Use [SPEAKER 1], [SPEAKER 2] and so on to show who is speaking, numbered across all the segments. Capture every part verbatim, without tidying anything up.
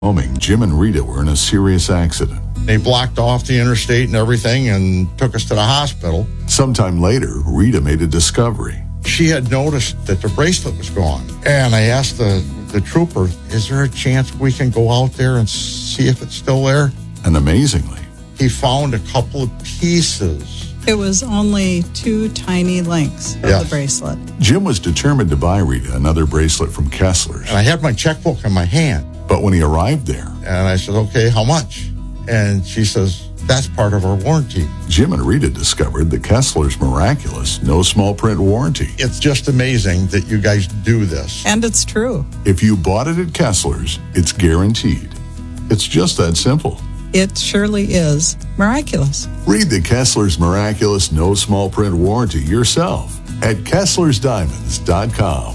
[SPEAKER 1] Wyoming, Jim and Rita were in a serious accident.
[SPEAKER 2] They blocked off the interstate and everything and took us to the hospital.
[SPEAKER 1] Sometime later, Rita made a discovery.
[SPEAKER 2] She had noticed that the bracelet was gone. And I asked the, the trooper, is there a chance we can go out there and see if it's still there?
[SPEAKER 1] And amazingly,
[SPEAKER 2] he found a couple of pieces.
[SPEAKER 3] It was only two tiny links of
[SPEAKER 2] Yes.
[SPEAKER 3] the bracelet.
[SPEAKER 1] Jim was determined to buy Rita another bracelet from Kessler's.
[SPEAKER 2] And I had my checkbook in my hand.
[SPEAKER 1] But when he arrived there,
[SPEAKER 2] And I said, okay, how much? And she says, that's part of our warranty.
[SPEAKER 1] Jim and Rita discovered the Kessler's miraculous no small print warranty.
[SPEAKER 2] It's just amazing that you guys do this.
[SPEAKER 3] And it's true.
[SPEAKER 1] If you bought it at Kessler's, it's guaranteed. It's just that simple.
[SPEAKER 3] It surely is miraculous.
[SPEAKER 1] Read the Kessler's miraculous no small print warranty yourself at Kessler's Diamonds dot com.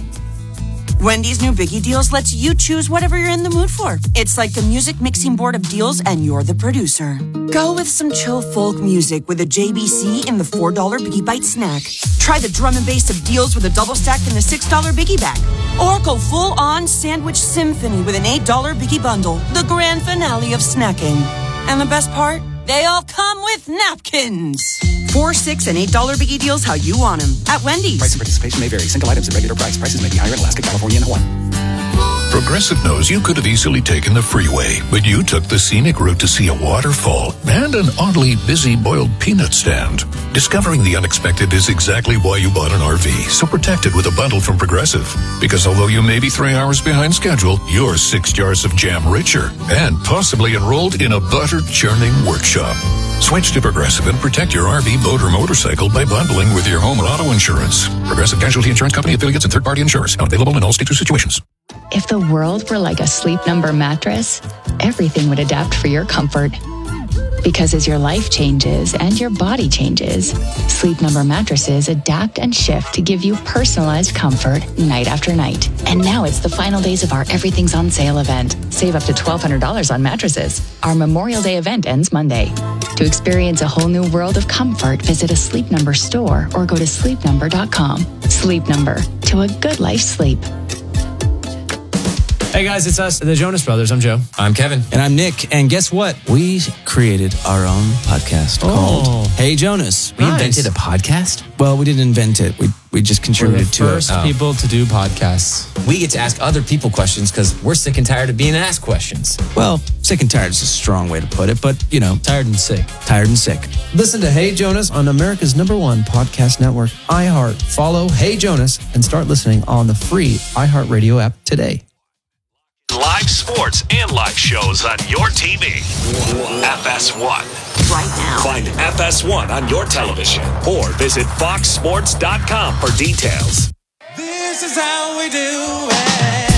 [SPEAKER 4] Wendy's new Biggie Deals lets you choose whatever you're in the mood for. It's like the music mixing board of deals, and you're the producer. Go with some chill folk music with a J B C in the four dollar Biggie Bite snack. Try the drum and bass of deals with a double stack in the six dollar Biggie bag. Or go full-on sandwich symphony with an eight dollar Biggie bundle, the grand finale of snacking. And the best part? They all come with napkins. Four, six, and eight dollar Biggie Deals how you want them at Wendy's.
[SPEAKER 5] Price and participation may vary. Single items at regular price. Prices may be higher in Alaska, California, and Hawaii.
[SPEAKER 6] Progressive knows you could have easily taken the freeway, but you took the scenic route to see a waterfall and an oddly busy boiled peanut stand. Discovering the unexpected is exactly why you bought an R V, so protected with a bundle from Progressive. Because although you may be three hours behind schedule, you're six jars of jam richer and possibly enrolled in a butter churning workshop. Switch to Progressive and protect your R V, boat, or motorcycle by bundling with your home or auto insurance. Progressive Casualty Insurance Company, affiliates, and third-party insurers. Not available in all states or situations.
[SPEAKER 7] If the world were like a Sleep Number mattress, everything would adapt for your comfort. Because as your life changes and your body changes, Sleep Number mattresses adapt and shift to give you personalized comfort night after night. And now it's the final days of our Everything's on Sale event. Save up to twelve hundred dollars on mattresses. Our Memorial Day event ends Monday. To experience a whole new world of comfort, visit a Sleep Number store or go to sleep number dot com. Sleep Number, to a good life sleep.
[SPEAKER 8] Hey guys, it's us, the Jonas Brothers. I'm Joe.
[SPEAKER 9] I'm Kevin.
[SPEAKER 10] And I'm Nick. And guess what? We created our own podcast
[SPEAKER 8] Oh.
[SPEAKER 10] called Hey Jonas.
[SPEAKER 9] We
[SPEAKER 8] Nice.
[SPEAKER 9] invented a podcast.
[SPEAKER 10] Well, we didn't invent it. We we just
[SPEAKER 8] We're the
[SPEAKER 10] contributed to
[SPEAKER 8] first
[SPEAKER 10] it.
[SPEAKER 9] Oh.
[SPEAKER 8] people to do podcasts.
[SPEAKER 9] We get to ask other people questions because we're sick and tired of being asked questions.
[SPEAKER 10] Well, sick and tired is a strong way to put it, but, you know,
[SPEAKER 8] Tired and sick.
[SPEAKER 10] tired and sick.
[SPEAKER 11] Listen to Hey Jonas on America's number one podcast network, iHeart. Follow Hey Jonas and start listening on the free iHeartRadio app today.
[SPEAKER 12] Live sports and live shows on your T V. F S one.
[SPEAKER 4] Right now.
[SPEAKER 12] Find F S one on your television or visit fox sports dot com for details.
[SPEAKER 13] This is how we do it.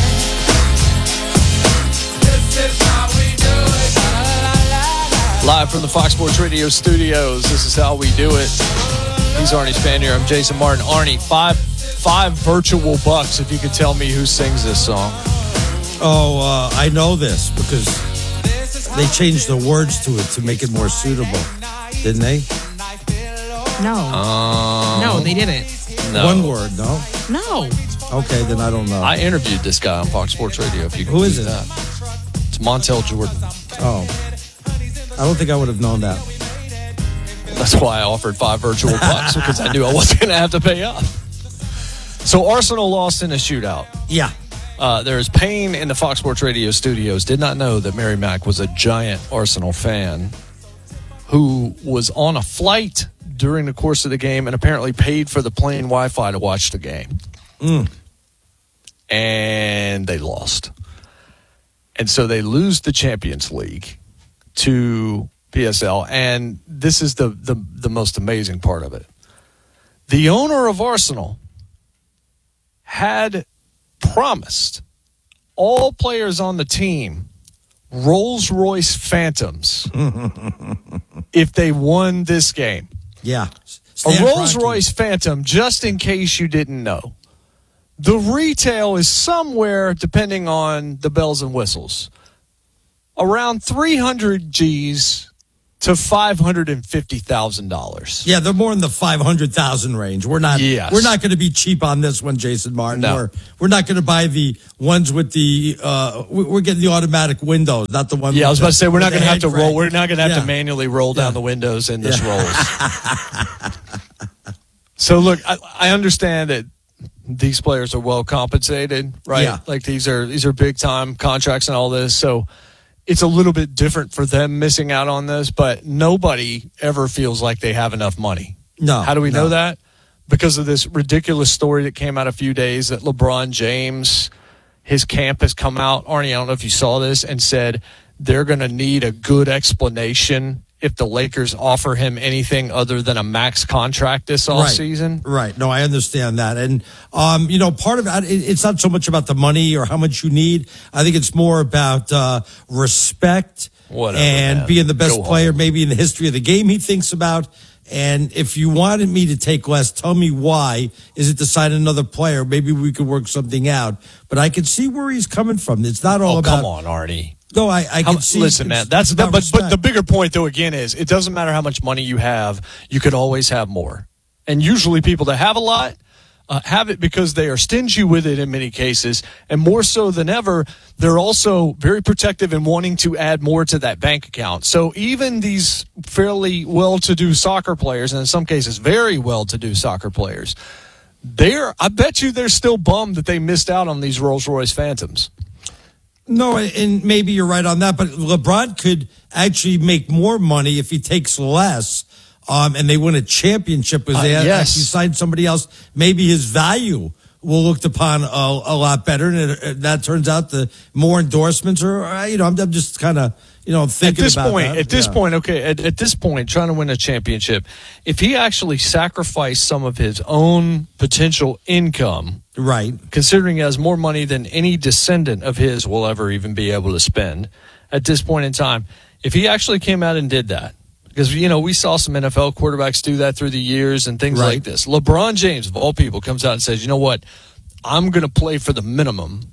[SPEAKER 13] This is how we do it. La, la, la, la.
[SPEAKER 14] Live from the Fox Sports Radio studios, this is how we do it. He's Arnie Spanier. I'm Jason Martin. Arnie, five five virtual bucks if you could tell me who sings this song.
[SPEAKER 15] Oh, uh, I know this because they changed the words to it to make it more suitable, didn't they?
[SPEAKER 16] No.
[SPEAKER 14] Um,
[SPEAKER 16] no, they didn't.
[SPEAKER 14] No.
[SPEAKER 15] One word, no?
[SPEAKER 16] No.
[SPEAKER 15] Okay, then I don't know.
[SPEAKER 14] I interviewed this guy on Fox Sports Radio. If you can
[SPEAKER 15] Who is
[SPEAKER 14] believe
[SPEAKER 15] it?
[SPEAKER 14] that. It's Montel Jordan.
[SPEAKER 15] Oh. I don't think I would have known that.
[SPEAKER 14] That's why I offered five virtual bucks because I knew I wasn't going to have to pay up. So Arsenal lost in a shootout.
[SPEAKER 15] Yeah.
[SPEAKER 14] Uh, there is pain in the Fox Sports Radio studios. Did not know that Mary Mack was a giant Arsenal fan who was on a flight during the course of the game and apparently paid for the plane Wi-Fi to watch the game.
[SPEAKER 15] Mm.
[SPEAKER 14] And they lost. And so they lose the Champions League to P S L. And this is the, the, the most amazing part of it. The owner of Arsenal had promised all players on the team Rolls-Royce Phantoms if they won this game.
[SPEAKER 15] Yeah.
[SPEAKER 14] A Rolls-Royce Phantom, just in case you didn't know. The retail is somewhere, depending on the bells and whistles, around three hundred G's to five hundred fifty thousand dollars.
[SPEAKER 15] Yeah, they're more in the five hundred thousand range. We're not
[SPEAKER 14] Yes.
[SPEAKER 15] we're not going to be cheap on this one, Jason Martin.
[SPEAKER 14] No.
[SPEAKER 15] We're we're not going to buy the ones with the uh we- we're getting the automatic windows, not the one
[SPEAKER 14] Yeah,
[SPEAKER 15] with
[SPEAKER 14] I was
[SPEAKER 15] the,
[SPEAKER 14] about to say, we're
[SPEAKER 15] with
[SPEAKER 14] not
[SPEAKER 15] the
[SPEAKER 14] going to have
[SPEAKER 15] hand
[SPEAKER 14] to roll.
[SPEAKER 15] crank.
[SPEAKER 14] We're not going to have
[SPEAKER 15] Yeah.
[SPEAKER 14] to manually roll down
[SPEAKER 15] Yeah.
[SPEAKER 14] the windows in this
[SPEAKER 15] Yeah.
[SPEAKER 14] rolls. So, look, I, I understand that these players are well compensated, right?
[SPEAKER 15] Yeah.
[SPEAKER 14] Like these are these are big time contracts and all this. So it's a little bit different for them missing out on this, but nobody ever feels like they have enough money.
[SPEAKER 15] No.
[SPEAKER 14] How do we
[SPEAKER 15] no.
[SPEAKER 14] know that? Because of this ridiculous story that came out a few days that LeBron James, his camp has come out, Arnie, I don't know if you saw this, and said they're going to need a good explanation if the Lakers offer him anything other than a max contract this offseason.
[SPEAKER 15] Right. right. No, I understand that. And, um, you know, part of it, it's not so much about the money or how much you need. I think it's more about uh, respect
[SPEAKER 14] Whatever,
[SPEAKER 15] and
[SPEAKER 14] man.
[SPEAKER 15] being the best
[SPEAKER 14] Go
[SPEAKER 15] player
[SPEAKER 14] home.
[SPEAKER 15] maybe in the history of the game he thinks about. And if you wanted me to take less, tell me why. Is it to sign another player? Maybe we could work something out. But I can see where he's coming from. It's not all
[SPEAKER 14] Oh,
[SPEAKER 15] about.
[SPEAKER 14] come on, Arnie.
[SPEAKER 15] No, I, I
[SPEAKER 14] How-
[SPEAKER 15] can see.
[SPEAKER 14] listen, man,
[SPEAKER 15] it's
[SPEAKER 14] that's
[SPEAKER 15] about
[SPEAKER 14] that, but but the
[SPEAKER 15] respect.
[SPEAKER 14] bigger point though again is it doesn't matter how much money you have, you could always have more. And usually people that have a lot uh, have it because they are stingy with it in many cases, and more so than ever, they're also very protective in wanting to add more to that bank account. So even these fairly well-to-do soccer players, and in some cases very well-to-do soccer players, they're I bet you they're still bummed that they missed out on these Rolls-Royce Phantoms.
[SPEAKER 15] No, and maybe you're right on that, but LeBron could actually make more money if he takes less, um, and they win a championship because
[SPEAKER 14] Uh,
[SPEAKER 15] they
[SPEAKER 14] yes.
[SPEAKER 15] actually signed somebody else. Maybe his value will looked upon a, a lot better, and it, it- that turns out the more endorsements or uh, you know, I'm, I'm just kind of you know thinking
[SPEAKER 14] at this
[SPEAKER 15] about
[SPEAKER 14] point,
[SPEAKER 15] that.
[SPEAKER 14] at this
[SPEAKER 15] Yeah.
[SPEAKER 14] point, okay, at, at this point, trying to win a championship, if he actually sacrificed some of his own potential income,
[SPEAKER 15] right,
[SPEAKER 14] considering he has more money than any descendant of his will ever even be able to spend at this point in time, if he actually came out and did that, because, you know, we saw some N F L quarterbacks do that through the years and things
[SPEAKER 15] Right.
[SPEAKER 14] like this. LeBron James, of all people, comes out and says, you know what, I'm going to play for the minimum,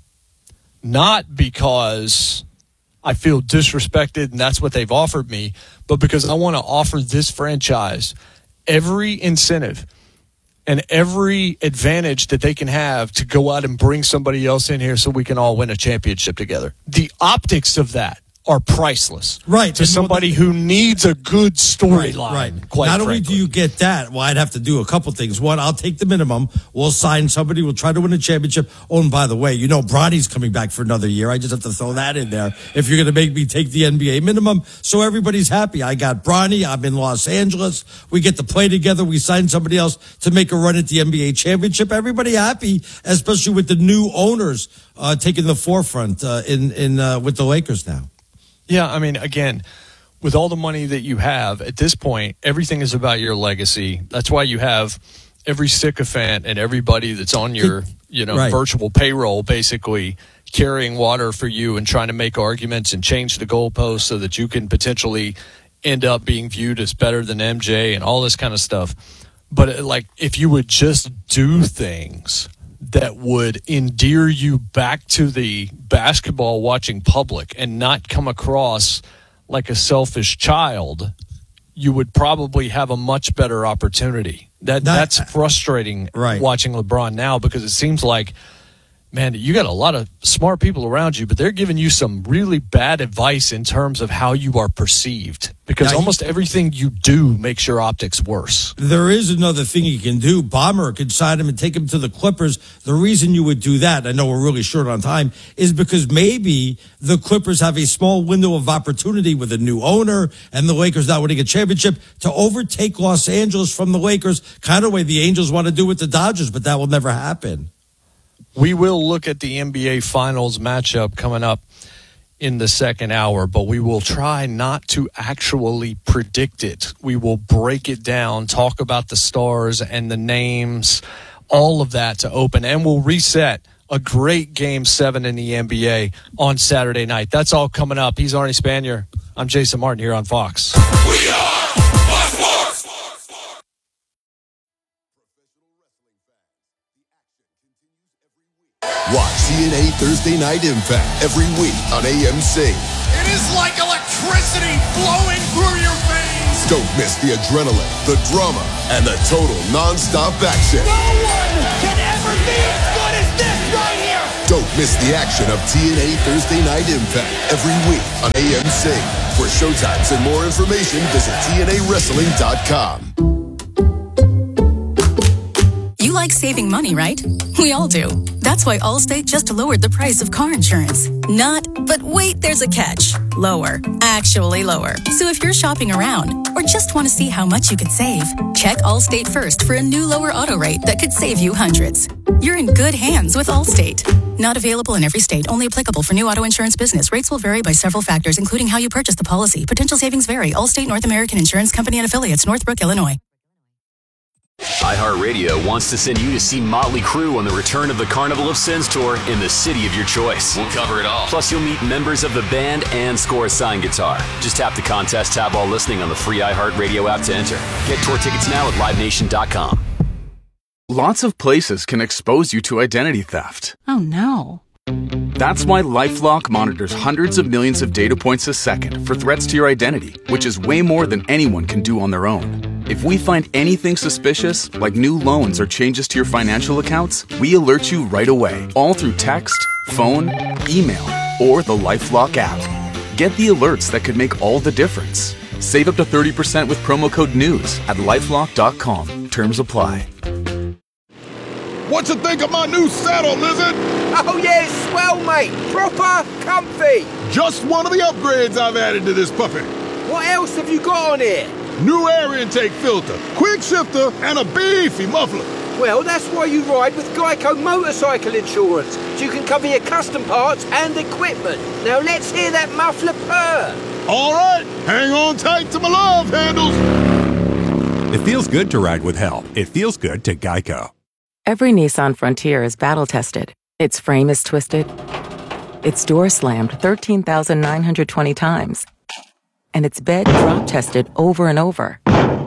[SPEAKER 14] not because I feel disrespected and that's what they've offered me, but because I want to offer this franchise every incentive and every advantage that they can have to go out and bring somebody else in here so we can all win a championship together. The optics of that are priceless.
[SPEAKER 15] Right.
[SPEAKER 14] To
[SPEAKER 15] And
[SPEAKER 14] somebody
[SPEAKER 15] well,
[SPEAKER 14] who needs a good storyline.
[SPEAKER 15] Right.
[SPEAKER 14] Quite
[SPEAKER 15] Not only
[SPEAKER 14] frankly.
[SPEAKER 15] do you get that, well, I'd have to do a couple things. One, I'll take the minimum. We'll sign somebody. We'll try to win a championship. Oh, and by the way, you know, Bronny's coming back for another year. I just have to throw that in there. If you're going to make me take the N B A minimum, so everybody's happy. I got Bronny. I'm in Los Angeles. We get to play together. We sign somebody else to make a run at the N B A championship. Everybody happy, especially with the new owners uh, taking the forefront uh, in in uh, with the Lakers now.
[SPEAKER 14] Yeah, I mean, again, with all the money that you have, at this point, everything is about your legacy. That's why you have every sycophant and everybody that's on your, you know,
[SPEAKER 15] Right.
[SPEAKER 14] virtual payroll basically carrying water for you and trying to make arguments and change the goalposts so that you can potentially end up being viewed as better than M J and all this kind of stuff. But, like, if you would just do things that would endear you back to the basketball watching public and not come across like a selfish child, you would probably have a much better opportunity. That
[SPEAKER 15] That-
[SPEAKER 14] that's frustrating
[SPEAKER 15] Right.
[SPEAKER 14] watching LeBron now, because it seems like, man, you got a lot of smart people around you, but they're giving you some really bad advice in terms of how you are perceived, because
[SPEAKER 15] Now, you-
[SPEAKER 14] almost everything you do makes your optics worse.
[SPEAKER 15] There is another thing you can do. Bomber could sign him and take him to the Clippers. The reason you would do that, I know we're really short on time, is because maybe the Clippers have a small window of opportunity with a new owner and the Lakers not winning a championship to overtake Los Angeles from the Lakers, kind of way the Angels want to do with the Dodgers, but that will never happen.
[SPEAKER 14] We will look at the N B A Finals matchup coming up in the second hour, but we will try not to actually predict it. We will break it down, talk about the stars and the names, all of that to open, and we'll reset a great game seven in the N B A on Saturday night. That's all coming up. He's Arnie Spanier. I'm Jason Martin here on Fox.
[SPEAKER 12] We are Fox Sports.
[SPEAKER 1] Watch C N A Thursday Night Impact every week on A M C.
[SPEAKER 17] It is like electricity flowing through your veins.
[SPEAKER 18] Don't miss the adrenaline, the drama, and the total non-stop action.
[SPEAKER 17] No one can ever be as good as this right here.
[SPEAKER 18] Don't miss the action of T N A Thursday Night Impact every week on A M C. For showtimes and more information, visit T N A wrestling dot com.
[SPEAKER 19] You like saving money, right? We all do. That's why Allstate just lowered the price of car insurance. Not, but wait, there's a catch. Lower. Actually lower. So if you're shopping around or just want to see how much you could save, check Allstate first for a new lower auto rate that could save you hundreds. You're in good hands with Allstate. Not available in every state. Only applicable for new auto insurance business. Rates will vary by several factors, including how you purchase the policy. Potential savings vary. Allstate North American Insurance Company and Affiliates, Northbrook, Illinois.
[SPEAKER 20] iHeartRadio wants to send you to see Motley Crue on the Return of the Carnival of Sins tour in the city of your choice.
[SPEAKER 12] We'll cover it all.
[SPEAKER 20] Plus, you'll meet members of the band and score a signed guitar. Just tap the contest tab while listening on the free iHeartRadio app to enter. Get tour tickets now at live nation dot com.
[SPEAKER 21] Lots of places can expose you to identity theft.
[SPEAKER 22] Oh, no.
[SPEAKER 21] That's why LifeLock monitors hundreds of millions of data points a second for threats to your identity, which is way more than anyone can do on their own. If we find anything suspicious, like new loans or changes to your financial accounts, we alert you right away, all through text, phone, email, or the LifeLock app. Get the alerts that could make all the difference. Save up to thirty percent with promo code NEWS at lifelock dot com. Terms apply.
[SPEAKER 23] What you think of my new saddle, Lizard?
[SPEAKER 24] Oh yeah, it's swell, mate. Proper comfy.
[SPEAKER 23] Just one of the upgrades I've added to this puppy.
[SPEAKER 24] What else have you got on here?
[SPEAKER 23] New air intake filter, quick shifter, and a beefy muffler.
[SPEAKER 24] Well, that's why you ride with Geico Motorcycle Insurance, so you can cover your custom parts and equipment. Now let's hear that muffler purr.
[SPEAKER 23] All right, hang on tight to my love handles.
[SPEAKER 25] It feels good to ride with help. It feels good to Geico.
[SPEAKER 26] Every Nissan Frontier is battle-tested. Its frame is twisted. Its door slammed thirteen thousand nine hundred twenty times. And its bed drop-tested over and over.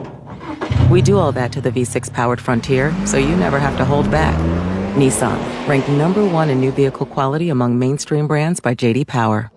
[SPEAKER 26] We do all that to the V six powered Frontier, so you never have to hold back. Nissan, ranked number one in new vehicle quality among mainstream brands by J D Power.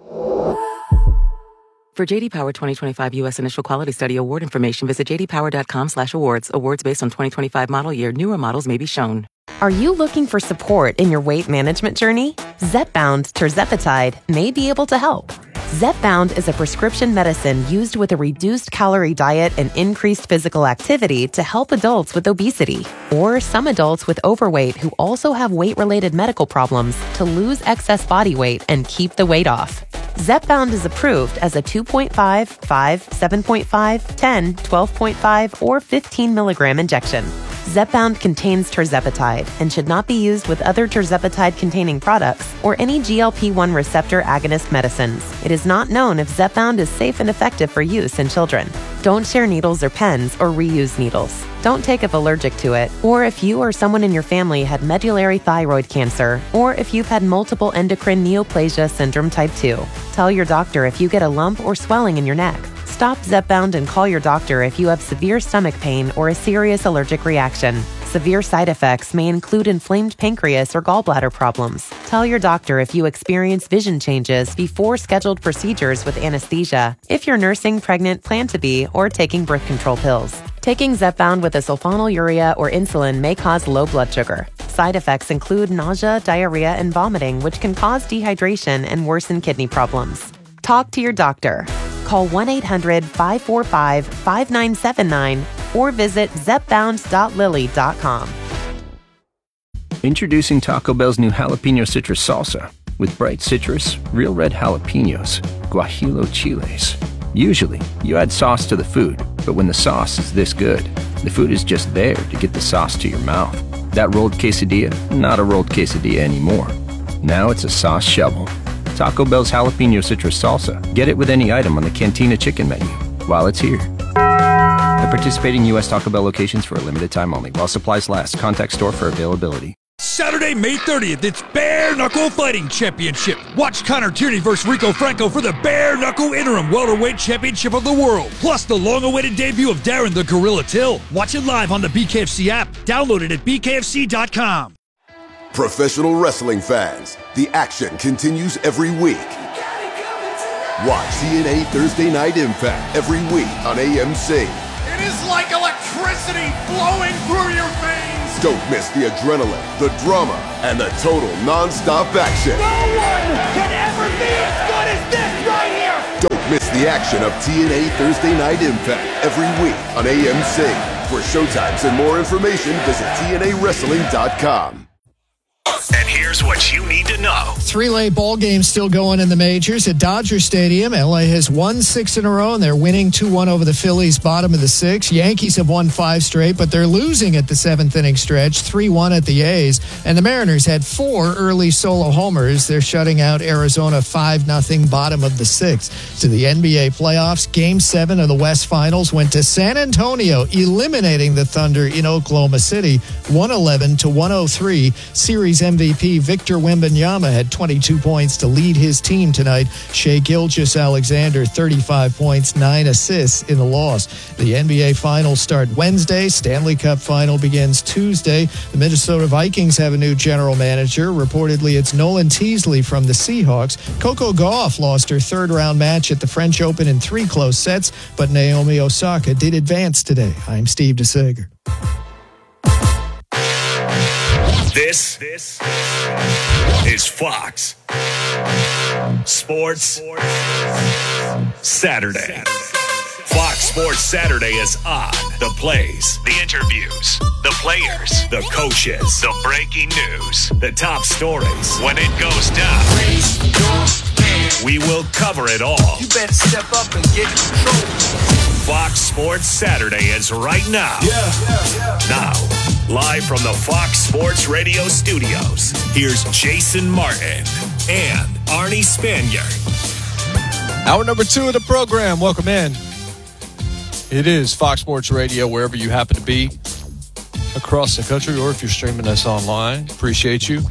[SPEAKER 26] For J D Power twenty twenty-five U S Initial Quality Study award information, visit j d power dot com slash awards. Awards based on twenty twenty-five model year. Newer models may be shown.
[SPEAKER 27] Are you looking for support in your weight management journey? Zepbound tirzepatide may be able to help. Zepbound is a prescription medicine used with a reduced calorie diet and increased physical activity to help adults with obesity or some adults with overweight who also have weight-related medical problems to lose excess body weight and keep the weight off. Zepbound is approved as a two point five, five, seven point five, ten, twelve point five, or fifteen milligram injection. Zepbound contains tirzepatide and should not be used with other tirzepatide-containing products or any G L P one receptor agonist medicines. It is not known if Zepbound is safe and effective for use in children. Don't share needles or pens or reuse needles. Don't take if allergic to it, or if you or someone in your family had medullary thyroid cancer, or if you've had multiple endocrine neoplasia syndrome type two. Tell your doctor if you get a lump or swelling in your neck. Stop Zepbound and call your doctor if you have severe stomach pain or a serious allergic reaction. Severe side effects may include inflamed pancreas or gallbladder problems. Tell your doctor if you experience vision changes before scheduled procedures with anesthesia, if you're nursing, pregnant, plan to be, or taking birth control pills. Taking Zepbound with a sulfonylurea or insulin may cause low blood sugar. Side effects include nausea, diarrhea, and vomiting, which can cause dehydration and worsen kidney problems. Talk to your doctor. Call one eight hundred, five four five, five nine seven nine or visit zepbound dot lilly dot com.
[SPEAKER 28] Introducing Taco Bell's new jalapeno citrus salsa with bright citrus, real red jalapenos, guajillo chiles. Usually, you add sauce to the food, but when the sauce is this good, the food is just there to get the sauce to your mouth. That rolled quesadilla, not a rolled quesadilla anymore. Now it's a sauce shovel. Taco Bell's jalapeno citrus salsa. Get it with any item on the Cantina chicken menu while it's here. At participating U S Taco Bell locations for a limited time only. While supplies last. Contact store for availability.
[SPEAKER 29] Saturday, May thirtieth, it's Bare Knuckle Fighting Championship. Watch Connor Tierney versus Rico Franco for the Bare Knuckle Interim Welterweight Championship of the World. Plus the long-awaited debut of Darren the Gorilla Till. Watch it live on the B K F C app. Download it at b k f c dot com.
[SPEAKER 18] Professional wrestling fans, the action continues every week. Watch T N A Thursday Night Impact every week on A M C.
[SPEAKER 17] It is like electricity flowing through your veins.
[SPEAKER 18] Don't miss the adrenaline, the drama, and the total non-stop action.
[SPEAKER 17] No one can ever be as good as this right here.
[SPEAKER 18] Don't miss the action of T N A Thursday Night Impact every week on A M C. For showtimes and more information, visit T N A wrestling dot com.
[SPEAKER 12] And here's what you need to know.
[SPEAKER 2] Three late ball games still going in the majors at Dodger Stadium. L A has won six in a row, and they're winning two one over the Phillies, bottom of the sixth. Yankees have won five straight, but they're losing at the seventh inning stretch, three one at the A's. And the Mariners had four early solo homers. They're shutting out Arizona five nothing, bottom of the sixth. To the N B A playoffs, Game seven of the West Finals went to San Antonio, eliminating the Thunder in Oklahoma City, one eleven to one oh three. Series M V P Victor Wembanyama had twenty-two points to lead his team tonight. Shai Gilgeous-Alexander, thirty-five points, nine assists in the loss. The N B A Finals start Wednesday. Stanley Cup Final begins Tuesday. The Minnesota Vikings have a new general manager. Reportedly, it's Nolan Teasley from the Seahawks. Coco Gauff lost her third-round match at the French Open in three close sets, but Naomi Osaka did advance today. I'm Steve DeSager.
[SPEAKER 12] This, this is Fox Sports Saturday. Fox Sports Saturday is on. The plays, the interviews, the players, the coaches, the breaking news, the top stories. When it goes down, we will cover it all.
[SPEAKER 17] You better step up and get control.
[SPEAKER 12] Fox Sports Saturday is right now.
[SPEAKER 17] Yeah, yeah, yeah.
[SPEAKER 12] Now, live from the Fox Sports Radio studios, here's Jason Martin and Arnie Spanier.
[SPEAKER 14] Hour number two of the program. Welcome in. It is Fox Sports Radio, wherever you happen to be across the country, or if you're streaming us online. Appreciate you.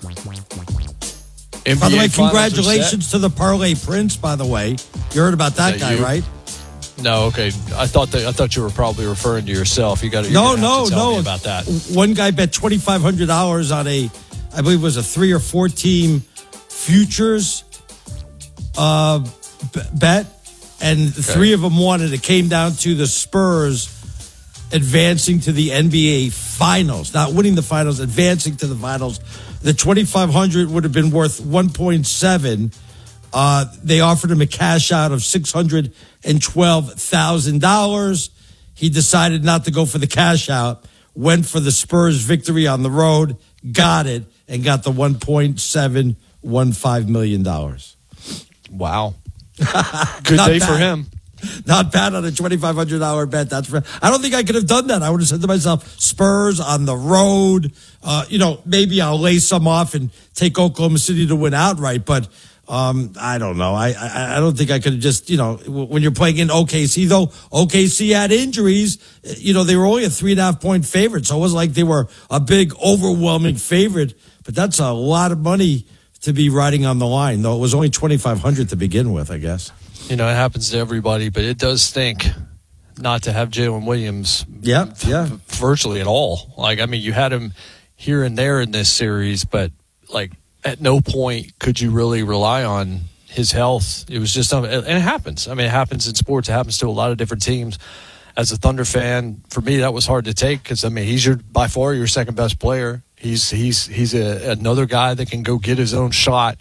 [SPEAKER 14] N B A
[SPEAKER 15] by the way,
[SPEAKER 14] finals
[SPEAKER 15] congratulations to the Parlay Prince, by the way. You heard about that,
[SPEAKER 14] that
[SPEAKER 15] guy,
[SPEAKER 14] you?
[SPEAKER 15] right?
[SPEAKER 14] No, okay. I thought that I thought you were probably referring to yourself. You got to
[SPEAKER 15] no, no,
[SPEAKER 14] tell
[SPEAKER 15] no.
[SPEAKER 14] me about that.
[SPEAKER 15] One guy bet twenty-five hundred dollars on a, I believe it was a three or four team futures uh, b- bet, and okay. three of them won, and it came down to the Spurs advancing to the N B A Finals, not winning the Finals, advancing to the Finals. The twenty-five hundred would have been worth one point seven. Uh, they offered him a cash out of six hundred twelve thousand dollars. He decided not to go for the cash out, went for the Spurs victory on the road, got it, and got the one point seven one five million dollars.
[SPEAKER 14] Wow. Good day
[SPEAKER 15] bad.
[SPEAKER 14] for him.
[SPEAKER 15] Not bad on a twenty-five hundred dollars bet. That's for, I don't think I could have done that. I would have said to myself, Spurs on the road. Uh, you know, maybe I'll lay some off and take Oklahoma City to win outright. But um, I don't know. I, I I don't think I could have just, you know, when you're playing in O K C, though, O K C had injuries. You know, they were only a three and a half point favorite. So it wasn't like they were a big, overwhelming favorite. But that's a lot of money to be riding on the line, though it was only twenty-five hundred to begin with, I guess.
[SPEAKER 14] You know, it happens to everybody, but it does stink not to have Jalen Williams
[SPEAKER 15] yeah, yeah.
[SPEAKER 14] virtually at all. Like, I mean, you had him here and there in this series, but, like, at no point could you really rely on his health. It was just, and it happens. I mean, it happens in sports. It happens to a lot of different teams. As a Thunder fan, for me, that was hard to take because, I mean, he's your by far your second best player. He's he's he's a, another guy that can go get his own shot,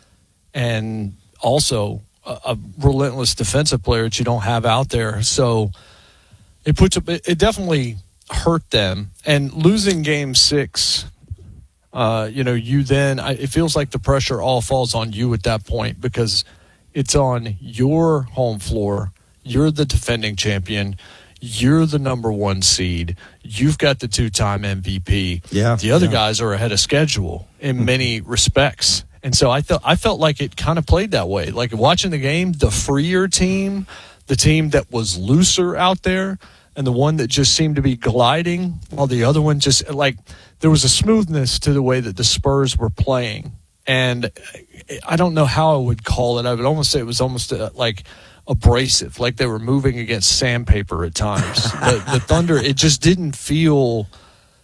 [SPEAKER 14] and also a, a relentless defensive player that you don't have out there. So it puts a, it definitely hurt them. And losing Game Six, uh, you know, you then I, it feels like the pressure all falls on you at that point because it's on your home floor. You're the defending champion. You're the number one seed. You've got the two-time M V P.
[SPEAKER 15] Yeah,
[SPEAKER 14] the other
[SPEAKER 15] yeah.
[SPEAKER 14] guys are ahead of schedule in many respects. And so I felt I felt like it kind of played that way. Like watching the game, the freer team, the team that was looser out there, and the one that just seemed to be gliding, while the other one just like there was a smoothness to the way that the Spurs were playing. And I don't know how I would call it. I would almost say it was almost a, like abrasive, like they were moving against sandpaper at times. the, the Thunder, it just didn't feel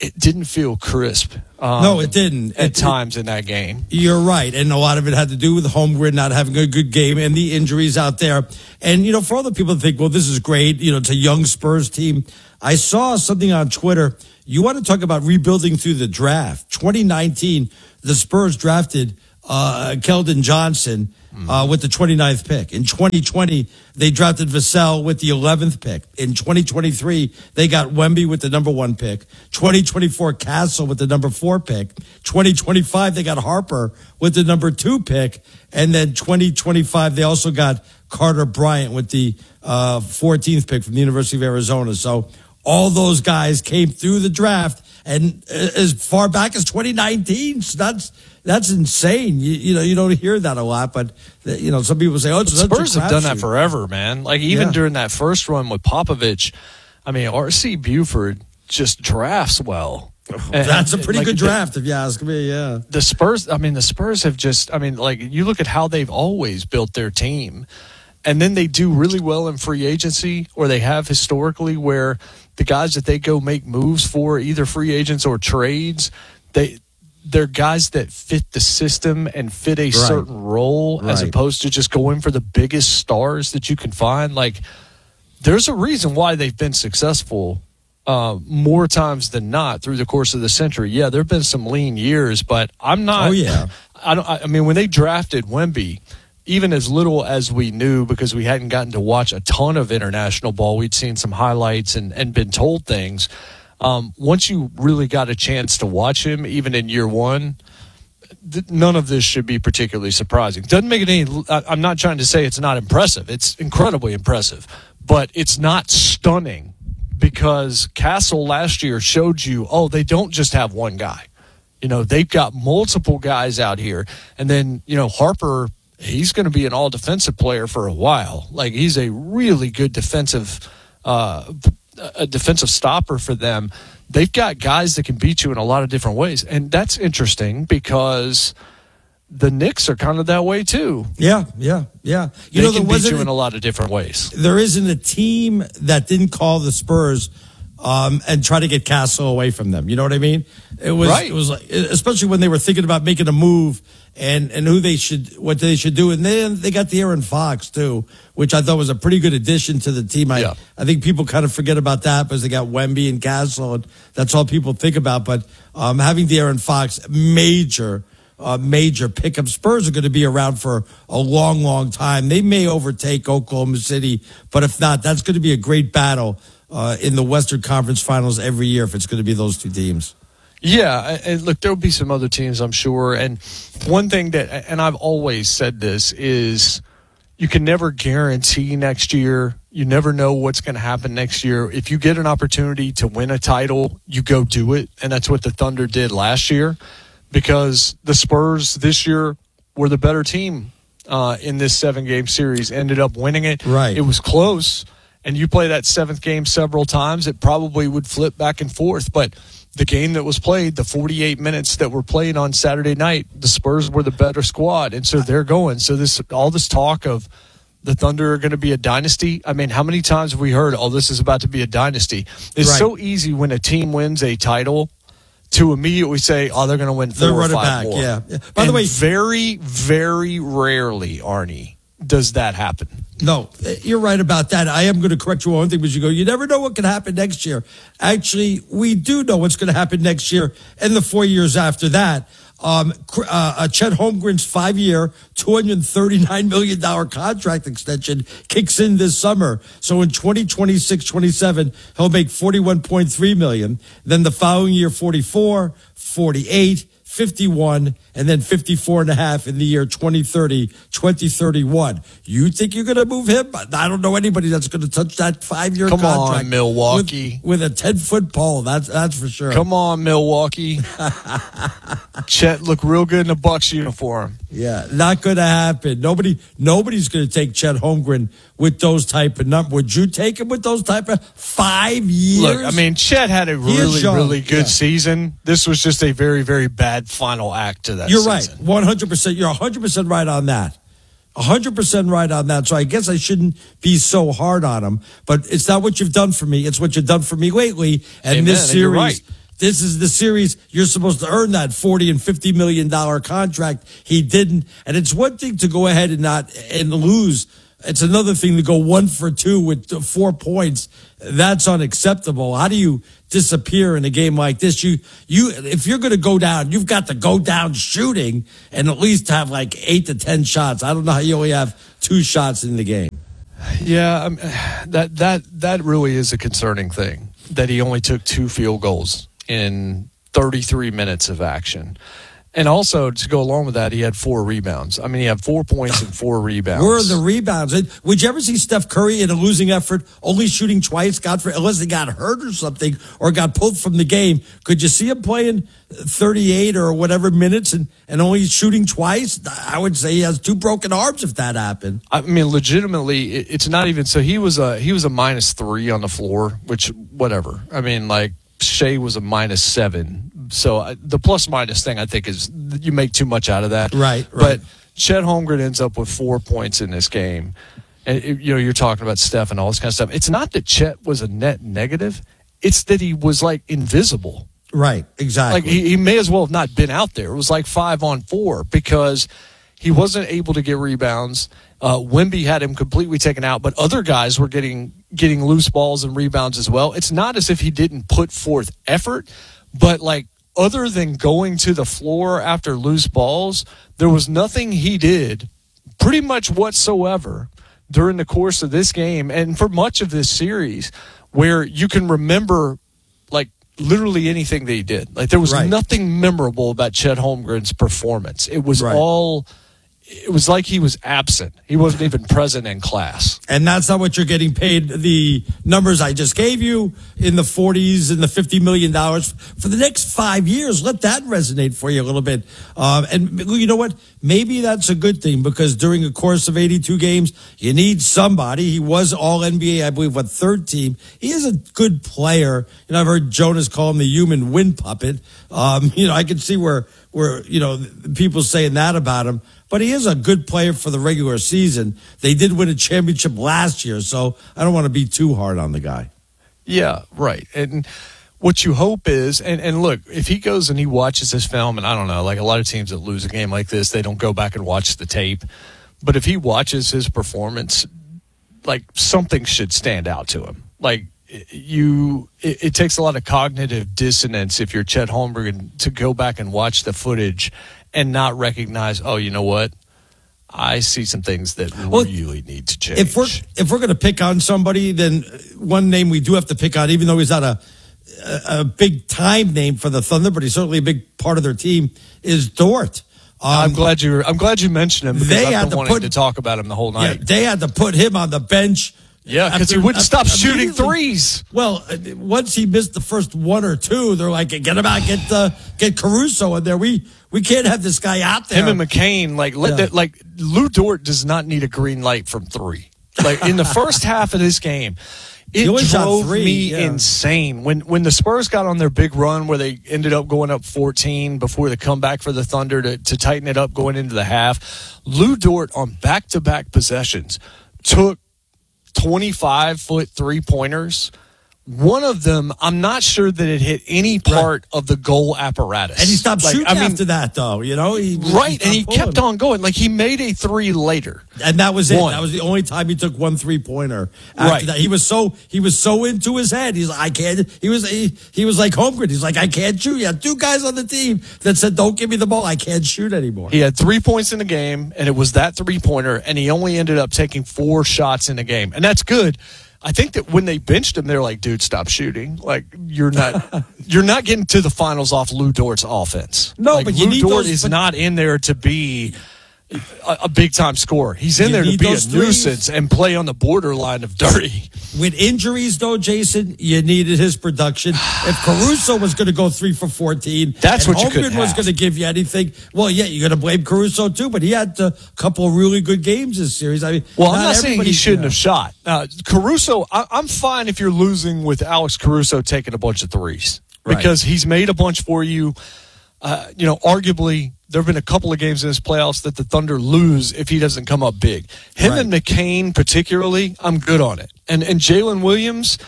[SPEAKER 14] it didn't feel crisp. Um,
[SPEAKER 15] no, it didn't.
[SPEAKER 14] At
[SPEAKER 15] it,
[SPEAKER 14] times in that game.
[SPEAKER 15] You're right. And a lot of it had to do with Holmgren not having a good game and the injuries out there. And, you know, for all the people that think, well, this is great, you know, it's a young Spurs team. I saw something on Twitter. You want to talk about rebuilding through the draft. twenty nineteen, the Spurs drafted uh, Keldon Johnson uh, with the twenty-ninth pick. In twenty twenty, they drafted Vassell with the eleventh pick. In twenty twenty-three, they got Wemby with the number one pick. twenty twenty-four, Castle with the number four pick. twenty twenty-five, they got Harper with the number two pick. And then twenty twenty-five, they also got Carter Bryant with the uh, fourteenth pick from the University of Arizona. So all those guys came through the draft, and as far back as twenty nineteen, so that's that's insane. You, you know, you don't hear that a lot, but you know, some people say, "Oh, it's
[SPEAKER 14] the Spurs have done that forever, man." Like even
[SPEAKER 15] Yeah.
[SPEAKER 14] during that first run with Popovich, I mean, R C Buford just drafts well. And-
[SPEAKER 15] That's a pretty
[SPEAKER 14] like,
[SPEAKER 15] good
[SPEAKER 14] the-
[SPEAKER 15] draft, if you ask me. Yeah,
[SPEAKER 14] The Spurs, I mean, the Spurs have just, I mean, like you look at how they've always built their team, and then they do really well in free agency, or they have historically, where the guys that they go make moves for, either free agents or trades, they they're guys that fit the system and fit a
[SPEAKER 15] Right.
[SPEAKER 14] certain role, as
[SPEAKER 15] Right.
[SPEAKER 14] opposed to just going for the biggest stars that you can find. Like, there's a reason why they've been successful uh, more times than not through the course of the century. Yeah, there have been some lean years, but I'm not.
[SPEAKER 15] Oh, yeah.
[SPEAKER 14] I don't. I mean, when they drafted Wemby, even as little as we knew, because we hadn't gotten to watch a ton of international ball, we'd seen some highlights and, and been told things. Um, once you really got a chance to watch him, even in year one, th- none of this should be particularly surprising. Doesn't make it any. I- I'm not trying to say it's not impressive. It's incredibly impressive, but it's not stunning, because Castle last year showed you, oh, they don't just have one guy. You know, they've got multiple guys out here. And then, you know, Harper, he's going to be an all defensive player for a while. Like, he's a really good defensive, uh, a defensive stopper for them. They've got guys that can beat you in a lot of different ways. And that's interesting, because the Knicks are kind of that way too.
[SPEAKER 15] yeah, yeah, yeah. You
[SPEAKER 14] They
[SPEAKER 15] know,
[SPEAKER 14] can
[SPEAKER 15] there
[SPEAKER 14] beat
[SPEAKER 15] wasn't
[SPEAKER 14] you in a lot of different ways.
[SPEAKER 15] there isn't a team that didn't call the Spurs um, and try to get Castle away from them. You know what I mean? It was,
[SPEAKER 14] Right.
[SPEAKER 15] it was like, especially when they were thinking about making a move and, and who they should, what they should do. And then they got the Aaron Fox too, which I thought was a pretty good addition to the team. I,
[SPEAKER 14] Yeah.
[SPEAKER 15] I think people kind of forget about that because they got Wemby and Castle, and that's all people think about. But um, having the Aaron Fox, major, uh, major pickup. Spurs are going to be around for a long, long time. They may overtake Oklahoma City, but if not, that's going to be a great battle uh, in the Western Conference Finals every year if it's going to be those two teams.
[SPEAKER 14] Yeah, and look, there'll be some other teams, I'm sure. And one thing that, and I've always said this, is you can never guarantee next year. You never know what's going to happen next year. If you get an opportunity to win a title, you go do it. And that's what the Thunder did last year, because the Spurs this year were the better team uh, in this seven-game series, ended up winning it.
[SPEAKER 15] Right.
[SPEAKER 14] It was close, and you play that seventh game several times, it probably would flip back and forth. But the game that was played, the forty-eight minutes that were played on Saturday night, the Spurs were the better squad, and so they're going. So this, all this talk of the Thunder are going to be a dynasty. I mean, how many times have we heard, oh, this is about to be a dynasty? It's
[SPEAKER 15] Right.
[SPEAKER 14] so easy when a team wins a title to immediately say, oh, they're going to win four
[SPEAKER 15] They're
[SPEAKER 14] or
[SPEAKER 15] running
[SPEAKER 14] five
[SPEAKER 15] back,
[SPEAKER 14] more.
[SPEAKER 15] yeah. Yeah. By the
[SPEAKER 14] And
[SPEAKER 15] way-
[SPEAKER 14] very, very rarely, Arnie, does that happen.
[SPEAKER 15] No, you're right about that. I am going to correct you on one thing, because you go, you never know what can happen next year. Actually, we do know what's going to happen next year and the four years after that. Um, uh, uh, Chet Holmgren's five-year, two hundred thirty-nine million dollars contract extension kicks in this summer. So in twenty twenty-six twenty-seven, he'll make forty-one point three million dollars. Then the following year, forty-four, forty-eight, fifty-one, and then fifty-four and a half in the year twenty thirty, twenty thirty-one. You think you're going to move him? I don't know anybody that's going to touch that five-year
[SPEAKER 14] Come
[SPEAKER 15] contract.
[SPEAKER 14] on, Milwaukee.
[SPEAKER 15] With, with a ten-foot pole, that's that's for sure.
[SPEAKER 14] Come on, Milwaukee. Chet looked real good in a Bucks uniform.
[SPEAKER 15] Yeah, not going to happen. Nobody, nobody's going to take Chet Holmgren with those type of numbers. Would you take him with those type of five years?
[SPEAKER 14] Look, I mean, Chet had a
[SPEAKER 15] He is
[SPEAKER 14] really,
[SPEAKER 15] young,
[SPEAKER 14] really good
[SPEAKER 15] yeah.
[SPEAKER 14] season. This was just a very, very bad final act to that
[SPEAKER 15] You're
[SPEAKER 14] season.
[SPEAKER 15] right, one hundred percent. You're one hundred percent right on that. one hundred percent right on that. So I guess I shouldn't be so hard on him. But it's not what you've done for me. It's what you've done for me lately. And
[SPEAKER 14] Amen,
[SPEAKER 15] this
[SPEAKER 14] and you're
[SPEAKER 15] series,
[SPEAKER 14] right.
[SPEAKER 15] this is the series you're supposed to earn that forty and fifty million dollar contract. He didn't. And it's one thing to go ahead and not and lose. It's another thing to go one for two with four points. That's unacceptable. How do you disappear in a game like this? You, you, if you're going to go down, you've got to go down shooting and at least have like eight to ten shots. I don't know how you only have two shots in the game.
[SPEAKER 14] Yeah, um, that that that really is a concerning thing. That he only took two field goals in thirty-three minutes of action. And also, to go along with that, he had four rebounds. I mean, he had four points and four rebounds.
[SPEAKER 15] Where are the rebounds? Would you ever see Steph Curry in a losing effort, only shooting twice, God for, unless he got hurt or something, or got pulled from the game? Could you see him playing thirty-eight or whatever minutes and, and only shooting twice? I would say he has two broken arms if that happened.
[SPEAKER 14] I mean, legitimately, it's not even. So he was a he was a minus three on the floor, which whatever. I mean, like Shea was a minus seven. So the plus minus thing, I think, is you make too much out of that.
[SPEAKER 15] Right, right.
[SPEAKER 14] But Chet Holmgren ends up with four points in this game. And, it, you know, you're talking about Steph and all this kind of stuff. It's not that Chet was a net negative. It's that he was, like, invisible.
[SPEAKER 15] Right, exactly.
[SPEAKER 14] Like, he, he may as well have not been out there. It was like five on four because he wasn't able to get rebounds. Uh, Wemby had him completely taken out, but other guys were getting getting loose balls and rebounds as well. It's not as if he didn't put forth effort, but, like, other than going to the floor after loose balls, there was nothing he did pretty much whatsoever during the course of this game and for much of this series where you can remember, like, literally anything that he did. Like, there was
[SPEAKER 15] right.
[SPEAKER 14] nothing memorable about Chet Holmgren's performance. It was
[SPEAKER 15] right.
[SPEAKER 14] all... It was like he was absent. He wasn't even present in class.
[SPEAKER 15] And that's not what you're getting paid. The numbers I just gave you in the forties and the fifty million dollars for the next five years. Let that resonate for you a little bit. Um, and you know what? Maybe that's a good thing because during a course of eighty-two games, you need somebody. He was all N B A, I believe, what, third team. He is a good player. You know, I've heard Jonas call him the human wind puppet. Um, you know, I can see where, where, you know, people saying that about him. But he is a good player for the regular season. They did win a championship last year, so I don't want to be too hard on the guy.
[SPEAKER 14] Yeah, right. And what you hope is, and, and look, if he goes and he watches this film, and I don't know, like a lot of teams that lose a game like this, they don't go back and watch the tape. But if he watches his performance, like something should stand out to him. Like you, it, it takes a lot of cognitive dissonance if you're Chet Holmgren to go back and watch the footage and not recognize, oh, you know what? I see some things that
[SPEAKER 15] well,
[SPEAKER 14] really need to change.
[SPEAKER 15] If we're if we're going to pick on somebody, then one name we do have to pick on, even though he's not a, a a big time name for the Thunder, but he's certainly a big part of their team, is Dort. Um,
[SPEAKER 14] I'm glad you. I'm glad you mentioned him because
[SPEAKER 15] they
[SPEAKER 14] I've
[SPEAKER 15] had
[SPEAKER 14] been
[SPEAKER 15] to
[SPEAKER 14] wanting
[SPEAKER 15] put,
[SPEAKER 14] to talk about him the whole night.
[SPEAKER 15] Yeah, they had to put him on the bench.
[SPEAKER 14] Yeah, because he wouldn't stop shooting threes.
[SPEAKER 15] Well, once he missed the first one or two, they're like, "Get him out, get uh, get Caruso in there. We we can't have this guy out there."
[SPEAKER 14] Him and McCain, like let
[SPEAKER 15] Yeah.
[SPEAKER 14] that, like Lou Dort does not need a green light from three. Like in the first half of this game, it
[SPEAKER 15] He only shot
[SPEAKER 14] drove
[SPEAKER 15] three,
[SPEAKER 14] me
[SPEAKER 15] yeah.
[SPEAKER 14] insane when when the Spurs got on their big run where they ended up going up fourteen before the comeback for the Thunder to to tighten it up going into the half. Lou Dort on back to back possessions took twenty-five foot three pointers. One of them, I'm not sure that it hit any part right. of the goal apparatus.
[SPEAKER 15] And he stopped
[SPEAKER 14] like,
[SPEAKER 15] shooting
[SPEAKER 14] I mean,
[SPEAKER 15] after that, though. You know, he,
[SPEAKER 14] right?
[SPEAKER 15] He
[SPEAKER 14] and he
[SPEAKER 15] pulling.
[SPEAKER 14] kept on going. Like he made a three later,
[SPEAKER 15] and that was it.
[SPEAKER 14] One.
[SPEAKER 15] That was the only time he took one three pointer. After
[SPEAKER 14] Right.
[SPEAKER 15] that, he was so he was so into his head. He's like, I can't. He was he, he was like Holmgren. He's like, I can't shoot. He had two guys on the team that said, "Don't give me the ball. I can't shoot anymore."
[SPEAKER 14] He had three points in the game, and it was that three pointer, and he only ended up taking four shots in the game, and that's good. I think that when they benched him, they're like, dude, stop shooting. Like, you're not you're not getting to the finals off Lou Dort's offense.
[SPEAKER 15] No,
[SPEAKER 14] like,
[SPEAKER 15] but you
[SPEAKER 14] Lou
[SPEAKER 15] need
[SPEAKER 14] Dort
[SPEAKER 15] those,
[SPEAKER 14] is
[SPEAKER 15] but-
[SPEAKER 14] not in there to be a, a big-time scorer. He's in
[SPEAKER 15] You
[SPEAKER 14] there to
[SPEAKER 15] need
[SPEAKER 14] be a
[SPEAKER 15] those threes.
[SPEAKER 14] nuisance and play on the borderline of dirty.
[SPEAKER 15] With injuries, though, Jason, you needed his production. If Caruso was going to go three for fourteen,
[SPEAKER 14] That's
[SPEAKER 15] and
[SPEAKER 14] what you
[SPEAKER 15] Holmgren
[SPEAKER 14] couldn't
[SPEAKER 15] was
[SPEAKER 14] have.
[SPEAKER 15] going to give you anything, well, yeah, you're going to blame Caruso too. But he had a couple of really good games this series. I mean,
[SPEAKER 14] Well, I'm not saying he
[SPEAKER 15] everybody-
[SPEAKER 14] shouldn't
[SPEAKER 15] yeah.
[SPEAKER 14] have shot. Uh, Caruso, I, I'm fine if you're losing with Alex Caruso taking a bunch of threes
[SPEAKER 15] Right.
[SPEAKER 14] because he's made a bunch for you. Uh, you know, arguably, there have been a couple of games in this playoffs that the Thunder lose if he doesn't come up big. Him
[SPEAKER 15] Right.
[SPEAKER 14] and McCain, particularly, I'm good on it. And and Jalen Williams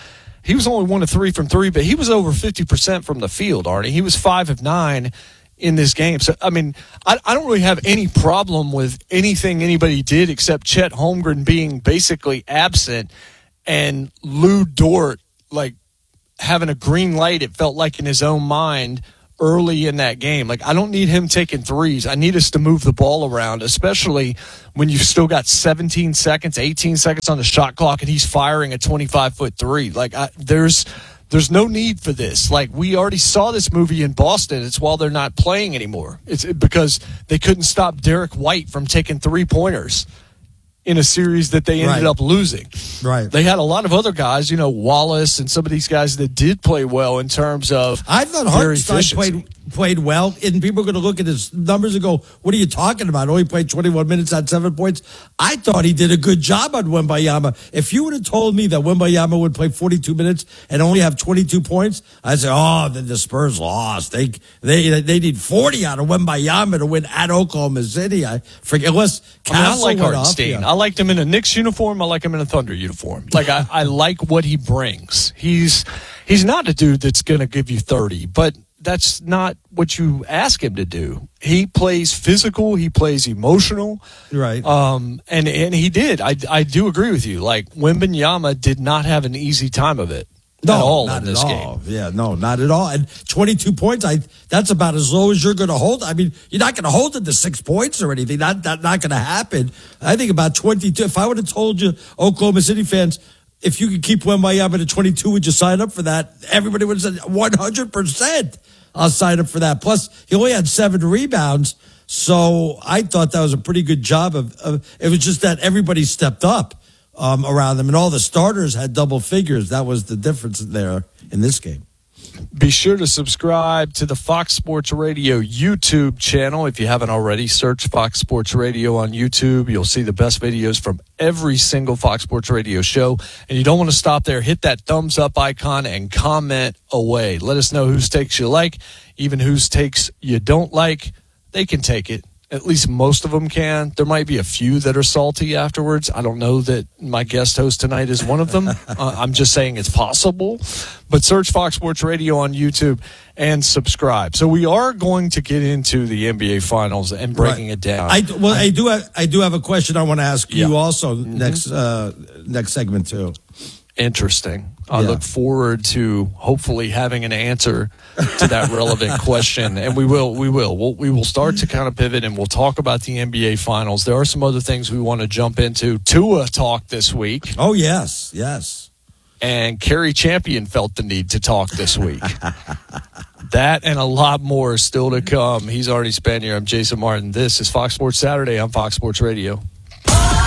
[SPEAKER 14] he was only one of three from three, but he was over fifty percent from the field, Arnie. He was five of nine in this game. So, I mean, I, I don't really have any problem with anything anybody did except Chet Holmgren being basically absent and Lou Dort, like, having a green light, it felt like, in his own mind early in that game. Like, I don't need him taking threes. I need us to move the ball around, especially when you've still got seventeen seconds, eighteen seconds on the shot clock, and he's firing a twenty-five foot three. Like, I, there's there's no need for this. Like, we already saw this movie in Boston. It's while they're not playing anymore. It's because they couldn't stop Derek White from taking three-pointers in a series that they ended
[SPEAKER 15] Right.
[SPEAKER 14] up losing.
[SPEAKER 15] Right.
[SPEAKER 14] They had a lot of other guys, you know, Wallace and some of these guys that did play well in terms of
[SPEAKER 15] I thought
[SPEAKER 14] their
[SPEAKER 15] Hartenstein
[SPEAKER 14] efficiency.
[SPEAKER 15] played played well, and people are going to look at his numbers and go, "What are you talking about? Only played twenty-one minutes, had seven points." I thought he did a good job on Wembayama. If you would have told me that Wembayama would play forty-two minutes and only have twenty-two points, I'd say, "Oh, then the Spurs lost. They they they need forty out of Wembayama to win at Oklahoma City." I forget unless
[SPEAKER 14] I, mean, I
[SPEAKER 15] Castle
[SPEAKER 14] like
[SPEAKER 15] went off,
[SPEAKER 14] Hartenstein.
[SPEAKER 15] yeah.
[SPEAKER 14] I liked him in a Knicks uniform. I like him in a Thunder uniform. Like I, I like what he brings. He's he's not a dude that's going to give you thirty, but that's not what you ask him to do. He plays physical. He plays emotional.
[SPEAKER 15] Right.
[SPEAKER 14] Um. And and he did. I I do agree with you. Like Wembanyama did not have an easy time of it.
[SPEAKER 15] No,
[SPEAKER 14] at all
[SPEAKER 15] not
[SPEAKER 14] in this
[SPEAKER 15] at
[SPEAKER 14] game.
[SPEAKER 15] all. Yeah, no, not at all. And twenty-two points, I that's about as low as you're going to hold. I mean, you're not going to hold it to six points or anything. That that not going to happen. I think about twenty-two. If I would have told you, Oklahoma City fans, if you could keep Wembanyama to twenty-two, would you sign up for that? Everybody would have said one hundred percent. I'll sign up for that. Plus, he only had seven rebounds. So I thought that was a pretty good job of, of it was just that everybody stepped up um, around them, and all the starters had double figures. That was the difference there in this game.
[SPEAKER 14] Be sure to subscribe to the Fox Sports Radio YouTube channel. If you haven't already, search Fox Sports Radio on YouTube. You'll see the best videos from every single Fox Sports Radio show. And you don't want to stop there. Hit that thumbs up icon and comment away. Let us know whose takes you like, even whose takes you don't like. They can take it. At least most of them can. There might be a few that are salty afterwards. I don't know that my guest host tonight is one of them. uh, I'm just saying it's possible. But search Fox Sports Radio on YouTube and subscribe. So we are going to get into the N B A Finals and breaking
[SPEAKER 15] Right.
[SPEAKER 14] it down.
[SPEAKER 15] I well, I do have I do have a question I want to ask you
[SPEAKER 14] Yeah.
[SPEAKER 15] also
[SPEAKER 14] Mhm.
[SPEAKER 15] next uh, next segment too.
[SPEAKER 14] Interesting. I
[SPEAKER 15] Yeah.
[SPEAKER 14] look forward to hopefully having an answer to that relevant question, and we will. We will. We'll, we will start to kind of pivot, and we'll talk about the N B A Finals. There are some other things we want to jump into. Tua talk this week.
[SPEAKER 15] Oh yes, yes.
[SPEAKER 14] And Kerry Champion felt the need to talk this week. That and a lot more is still to come. He's already spent here. I'm Jason Martin. This is Fox Sports Saturday on Fox Sports Radio.